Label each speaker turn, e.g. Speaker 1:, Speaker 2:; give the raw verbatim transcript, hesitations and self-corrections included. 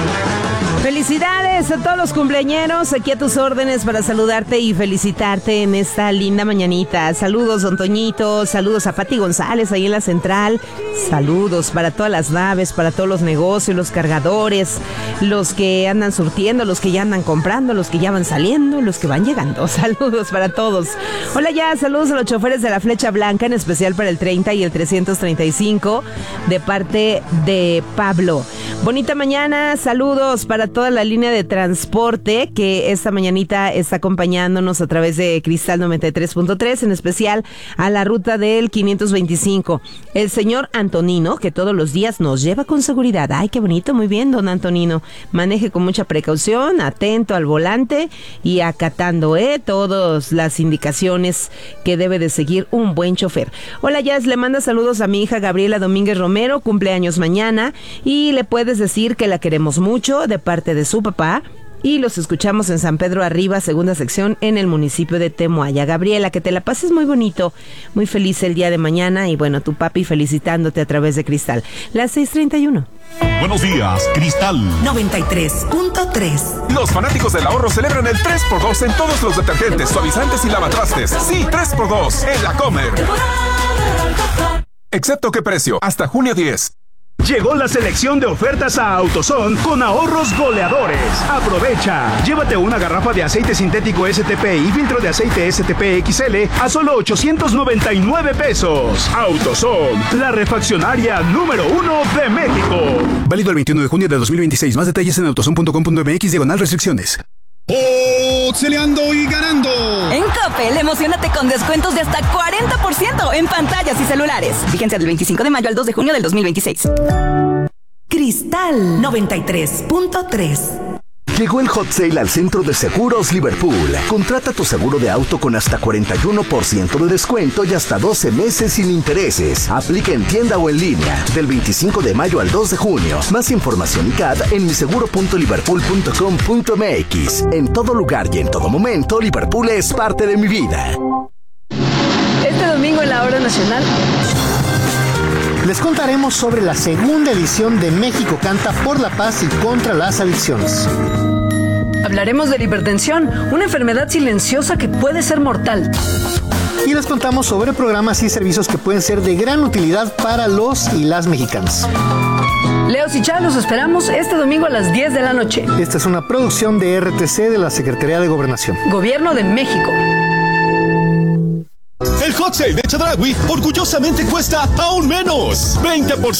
Speaker 1: Felicidades a todos los cumpleañeros, aquí a tus órdenes para saludarte y felicitarte en esta linda mañanita. Saludos, don Toñito, saludos a Pati González ahí en la central, saludos para todas las naves, para todos los negocios, los cargadores, los que andan surtiendo, los que ya andan comprando, los que ya van saliendo, los que van llegando. Saludos para todos. Hola ya, saludos a los choferes de la Flecha Blanca, en especial para el treinta y el trescientos treinta y cinco, de parte de Pablo. Bonita mañana, saludos para toda la línea de transporte que esta mañanita está acompañándonos a través de Cristal noventa y tres punto tres, en especial a la ruta del quinientos veinticinco. El señor Antonino, que todos los días nos lleva con seguridad. Ay, qué bonito, muy bien, don Antonino. Maneje con mucha precaución, atento al volante y acatando eh, todas las indicaciones que debe de seguir un buen chofer. Hola, Jazz, le manda saludos a mi hija Gabriela Domínguez Romero, cumpleaños mañana, y le puedes decir que la queremos mucho de parte de su papá, y los escuchamos en San Pedro Arriba, segunda sección, en el municipio de Temoaya. Gabriela, que te la pases muy bonito, muy feliz el día de mañana, y bueno, tu papi felicitándote a través de Cristal. Las seis treinta y uno.
Speaker 2: Buenos días, Cristal
Speaker 3: noventa y tres punto tres.
Speaker 2: Los fanáticos del ahorro celebran el tres por dos en todos los detergentes, suavizantes y lavatrastes. Sí, tres por dos en la Comer. Excepto qué precio, hasta junio diez.
Speaker 4: Llegó la selección de ofertas a AutoZone con ahorros goleadores. Aprovecha. Llévate una garrafa de aceite sintético S T P y filtro de aceite S T P X L a solo ochocientos noventa y nueve pesos. AutoZone, la refaccionaria número uno de México.
Speaker 5: Válido el veintiuno de junio de dos mil veintiséis. Más detalles en autozone punto com punto m x diagonal restricciones.
Speaker 6: ¡Oxeleando y ganando!
Speaker 3: En Coppel, emocionate con descuentos de hasta cuarenta por ciento en pantallas y celulares. Vigencia del veinticinco de mayo al dos de junio del dos mil veintiséis. Cristal noventa y tres punto tres.
Speaker 7: Llegó el hot sale al Centro de Seguros Liverpool. Contrata tu seguro de auto con hasta cuarenta y uno por ciento de descuento y hasta doce meses sin intereses. Aplica en tienda o en línea del veinticinco de mayo al dos de junio. Más información y C A D en miseguro punto liverpool punto com punto m x. En todo lugar y en todo momento, Liverpool es parte de mi vida.
Speaker 8: Este domingo en la Hora Nacional
Speaker 9: les contaremos sobre la segunda edición de México Canta por la Paz y contra las Adicciones.
Speaker 8: Hablaremos de la hipertensión, una enfermedad silenciosa que puede ser mortal.
Speaker 9: Y les contamos sobre programas y servicios que pueden ser de gran utilidad para los y las mexicanos.
Speaker 8: Leo y Chá, los esperamos este domingo a las diez de la noche.
Speaker 9: Esta es una producción de R T C de la Secretaría de Gobernación.
Speaker 8: Gobierno de México.
Speaker 6: El hot sale de Chedraui orgullosamente cuesta aún menos. veinte por ciento